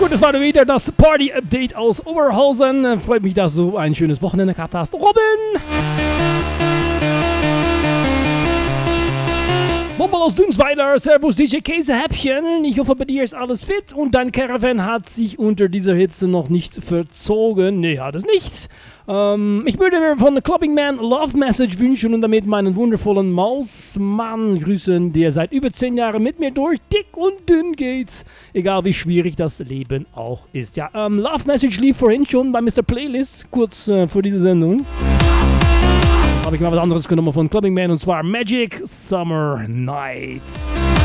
Gut, das war wieder das Party-Update aus Oberhausen. Freut mich, dass du ein schönes Wochenende gehabt hast. Robin! Bombel aus Dünsweiler, Servus DJ Käsehäppchen. Ich hoffe, bei dir ist alles fit und dein Caravan hat sich unter dieser Hitze noch nicht verzogen. Nee, hat es nicht. Ich würde mir von Clubbing Man Love Message wünschen und damit meinen wundervollen Mausmann grüßen, der seit über 10 Jahren mit mir durch dick und dünn geht. Egal wie schwierig das Leben auch ist. Ja, Love Message lief vorhin schon bei Mr. Playlist, kurz vor dieser Sendung. Habe ich mal was anderes genommen von Clubbing Man und zwar Magic Summer Night.